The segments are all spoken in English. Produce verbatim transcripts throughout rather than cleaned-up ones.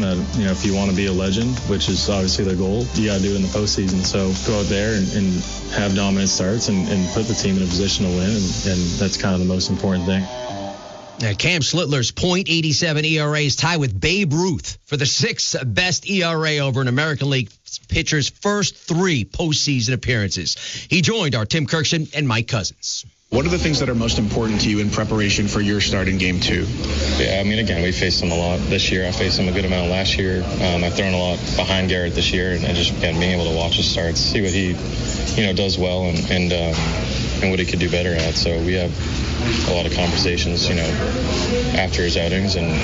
that, you know, if you want to be a legend, which is obviously the goal, you got to do it in the postseason. So go out there and, and have dominant starts and, and put the team in a position to win, and, and that's kind of the most important thing. Now, Cam Slitler's point eight seven E R A is tied with Babe Ruth for the sixth best E R A over an American League pitcher's first three postseason appearances. He joined our Tim Kirkshin and Mike Cousins. What are the things that are most important to you in preparation for your start in game two? Yeah, I mean, again, we faced him a lot this year. I faced him a good amount last year. Um, I've thrown a lot behind Garrett this year, and just, again, being able to watch his starts, see what he, you know, does well and and, um, and what he could do better at. So we have a lot of conversations, you know, after his outings, and,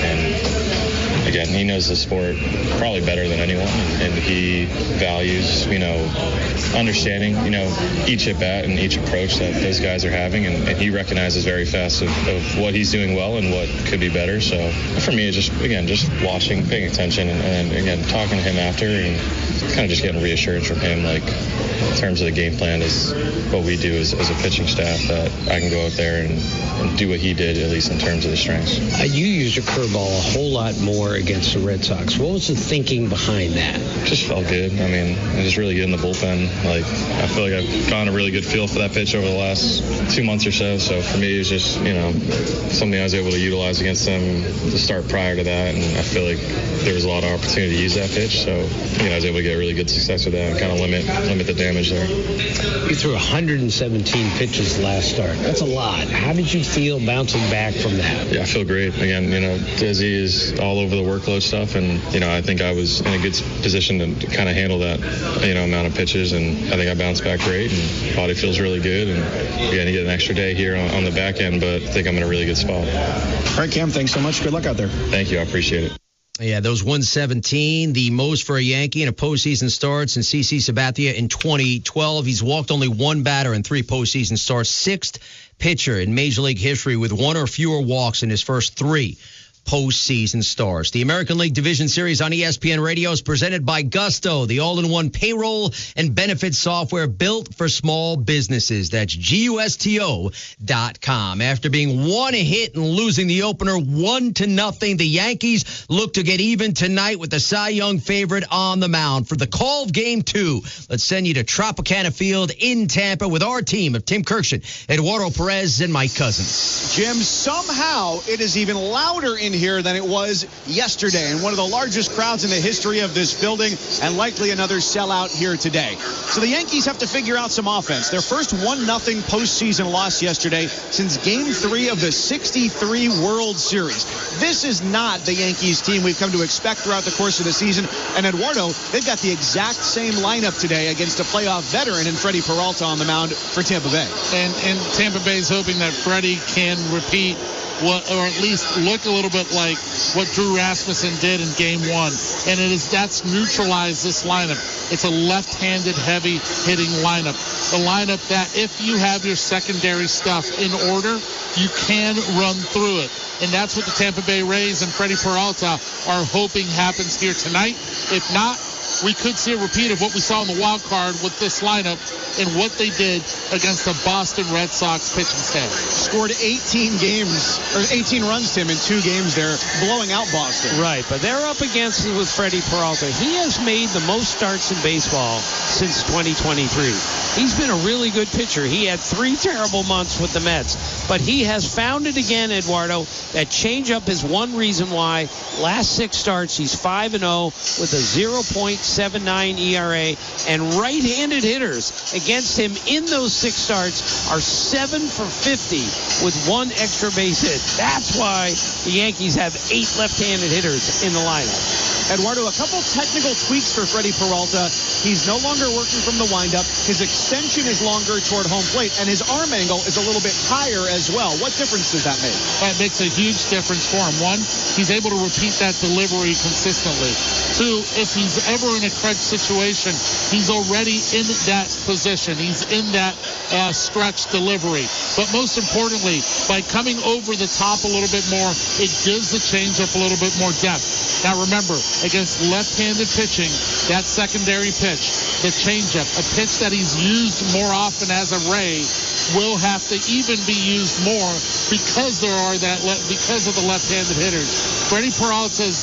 and again, he knows the sport probably better than anyone, and, and he values, you know, understanding, you know, each at bat and each approach that those guys are having, and, and he recognizes very fast of, of what he's doing well and what could be better. So for me, it's just, again, just watching, paying attention, and, and again, talking to him after, and kind of just getting reassurance from him, like, in terms of the game plan is what we do as, as a pitching staff, that I can go out there and, and do what he did, at least in terms of the strengths. Uh, you used a curveball a whole lot more against the Red Sox. What was the thinking behind that? Just felt good. I mean, I just really good in the bullpen. Like, I feel like I've gotten a really good feel for that pitch over the last two months or so. So for me, it was just, you know, something I was able to utilize against them to start prior to that. And I feel like there was a lot of opportunity to use that pitch. So, you know, I was able to get really good success with that and kind of limit limit the damage there. You threw one hundred seventeen pitches last start. That's a lot. How did you feel bouncing back from that? Yeah, I feel great. Again, you know, Dizzy is all over the workload stuff, and, you know, I think I was in a good position to, to kind of handle that, you know, amount of pitches, and I think I bounced back great, and body feels really good, and again, you get an extra day here on, on the back end, but I think I'm in a really good spot. All right, Cam, thanks so much. Good luck out there. Thank you. I appreciate it. Yeah, those one seventeen, the most for a Yankee in a postseason starts, and C C Sabathia in twenty twelve. He's walked only one batter in three postseason starts, sixth pitcher in Major League history with one or fewer walks in his first three postseason stars. The American League Division Series on E S P N Radio is presented by Gusto, the all-in-one payroll and benefits software built for small businesses. That's G U S T O dot com. After being one hit and losing the opener one to nothing, the Yankees look to get even tonight with the Cy Young favorite on the mound. For the call of game two, let's send you to Tropicana Field in Tampa with our team of Tim Kirkshin, Eduardo Perez, and Mike Cousins. Jim, somehow it is even louder in here than it was yesterday, and one of the largest crowds in the history of this building, and likely another sellout here today. So the Yankees have to figure out some offense. Their first one nothing postseason loss yesterday since game three of the sixty-three World Series. This is not the Yankees team we've come to expect throughout the course of the season, and Eduardo, they've got the exact same lineup today against a playoff veteran in Freddie Peralta on the mound for Tampa Bay. And, and Tampa Bay's hoping that Freddie can repeat what, or at least look a little bit like what Drew Rasmussen did in game one. And it is that's neutralized this lineup. It's a left-handed heavy hitting lineup. The lineup that if you have your secondary stuff in order, you can run through it. And that's what the Tampa Bay Rays and Freddie Peralta are hoping happens here tonight. If not, we could see a repeat of what we saw in the wild card with this lineup and what they did against the Boston Red Sox pitching staff. Scored eighteen games, or eighteen runs, Tim, in two games there, blowing out Boston. Right, but they're up against it with Freddie Peralta. He has made the most starts in baseball since twenty twenty-three. He's been a really good pitcher. He had three terrible months with the Mets, but he has found it again, Eduardo. That changeup is one reason why. Last six starts, he's five and oh with a zero point seven nine E R A, and right-handed hitters against him in those six starts are seven for fifty with one extra base hit. That's why the Yankees have eight left-handed hitters in the lineup. Eduardo, a couple technical tweaks for Freddie Peralta. He's no longer working from the windup. His extension is longer toward home plate, and his arm angle is a little bit higher as well. What difference does that make? That makes a huge difference for him. One, he's able to repeat that delivery consistently. Two, if he's ever in a crunch situation, he's already in that position. He's in that uh, stretch delivery. But most importantly, by coming over the top a little bit more, it gives the changeup a little bit more depth. Now remember, against left-handed pitching, that secondary pitch, the changeup, a pitch that he's used more often as a Ray, will have to even be used more because there are that le- because of the left-handed hitters. Freddie Peralta's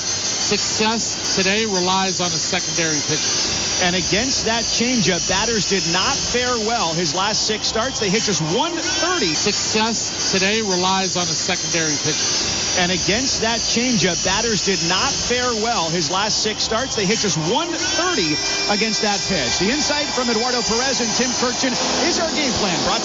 Success today relies on a secondary pitcher. And against that changeup, batters did not fare well. His last six starts, they hit just one thirty. Success today relies on a secondary pitcher. And against that changeup, batters did not fare well. His last six starts, they hit just one thirty against that pitch. The insight from Eduardo Perez and Tim Kurkjian is our game plan. Brought